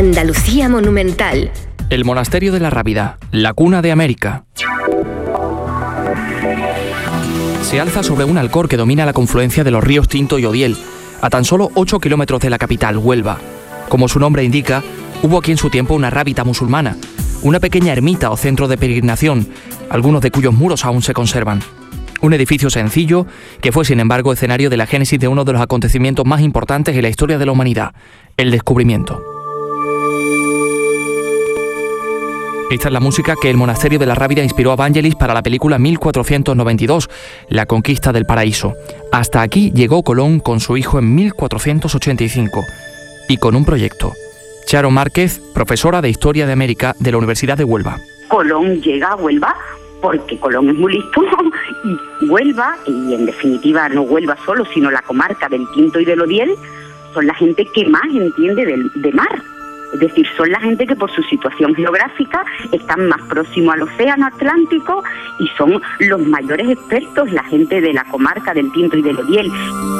Andalucía monumental. El monasterio de la Rábida, la cuna de América. Se alza sobre un alcor que domina la confluencia de los ríos Tinto y Odiel, a tan solo 8 kilómetros de la capital, Huelva. Como su nombre indica, hubo aquí en su tiempo una rábida musulmana, una pequeña ermita o centro de peregrinación, algunos de cuyos muros aún se conservan. Un edificio sencillo que fue, sin embargo, escenario de la génesis de uno de los acontecimientos más importantes en la historia de la humanidad, el descubrimiento. Esta es la música que el monasterio de la Rábida inspiró a Vangelis para la película 1492, La conquista del paraíso. Hasta aquí llegó Colón con su hijo en 1485 y con un proyecto. Charo Márquez, profesora de Historia de América de la Universidad de Huelva. Colón llega a Huelva porque Colón es muy listo y Huelva, y en definitiva no Huelva solo, sino la comarca del Tinto y del Odiel, son la gente que más entiende de mar. Es decir, son la gente que por su situación geográfica están más próximos al océano Atlántico y son los mayores expertos, la gente de la comarca del Tinto y del Odiel.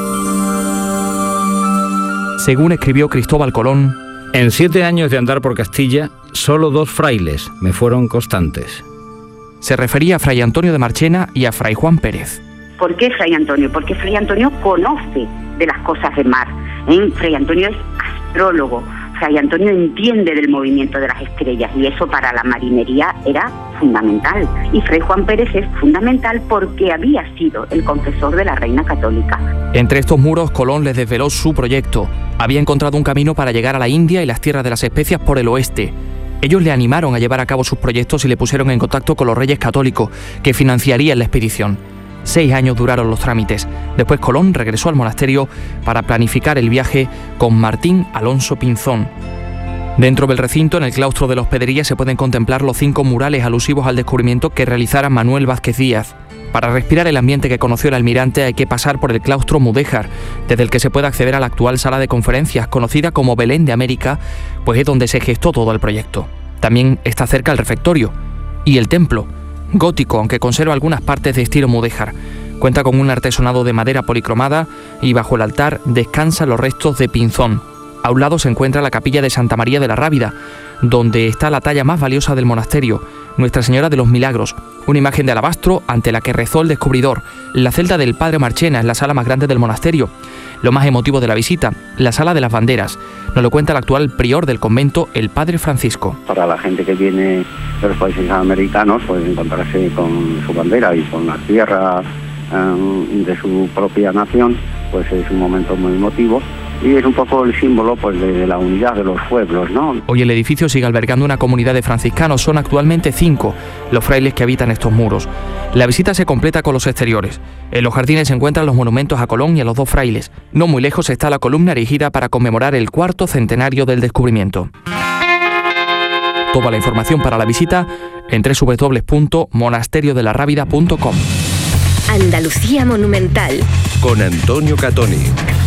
Según escribió Cristóbal Colón, en 7 años de andar por Castilla, solo 2 frailes me fueron constantes. Se refería a Fray Antonio de Marchena y a Fray Juan Pérez. ¿Por qué Fray Antonio? Porque Fray Antonio conoce de las cosas de mar. Fray Antonio es astrólogo. Fray Antonio entiende del movimiento de las estrellas y eso para la marinería era fundamental. Y Fray Juan Pérez es fundamental porque había sido el confesor de la reina católica. Entre estos muros, Colón les desveló su proyecto. Había encontrado un camino para llegar a la India y las tierras de las especias por el oeste. Ellos le animaron a llevar a cabo sus proyectos y le pusieron en contacto con los reyes católicos, que financiarían la expedición. 6 años duraron los trámites. Después Colón regresó al monasterio para planificar el viaje con Martín Alonso Pinzón. Dentro del recinto, en el claustro de la hospedería, se pueden contemplar los 5 murales alusivos al descubrimiento que realizara Manuel Vázquez Díaz. Para respirar el ambiente que conoció el almirante hay que pasar por el claustro mudéjar, desde el que se puede acceder a la actual sala de conferencias, conocida como Belén de América, pues es donde se gestó todo el proyecto. También está cerca el refectorio y el templo, gótico, aunque conserva algunas partes de estilo mudéjar. Cuenta con un artesonado de madera policromada y bajo el altar descansan los restos de Pinzón. A un lado se encuentra la capilla de Santa María de la Rábida, donde está la talla más valiosa del monasterio, Nuestra Señora de los Milagros, una imagen de alabastro ante la que rezó el descubridor. La celda del Padre Marchena es la sala más grande del monasterio. Lo más emotivo de la visita, la sala de las banderas. Nos lo cuenta el actual prior del convento, el Padre Francisco. Para la gente que viene de los países americanos, pues encontrarse con su bandera y con la tierra de su propia nación, pues es un momento muy emotivo. Y es un poco el símbolo pues de la unidad de los pueblos, ¿no? Hoy el edificio sigue albergando una comunidad de franciscanos. Son actualmente 5 los frailes que habitan estos muros. La visita se completa con los exteriores. En los jardines se encuentran los monumentos a Colón y a los 2 frailes. No muy lejos está la columna erigida para conmemorar el 4º centenario del descubrimiento. Toda la información para la visita en www.monasteriodelarrábida.com. Andalucía monumental. Con Antonio Catoni.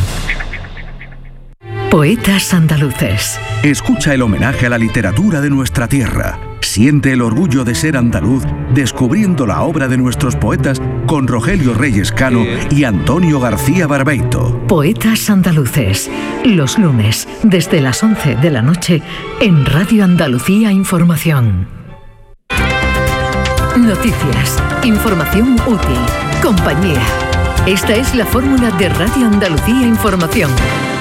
Poetas andaluces. Escucha el homenaje a la literatura de nuestra tierra. Siente el orgullo de ser andaluz descubriendo la obra de nuestros poetas con Rogelio Reyes Cano y Antonio García Barbeito. Poetas andaluces. Los lunes desde las 11 de la noche en Radio Andalucía Información. Noticias, información útil, compañía. Esta es la fórmula de Radio Andalucía Información.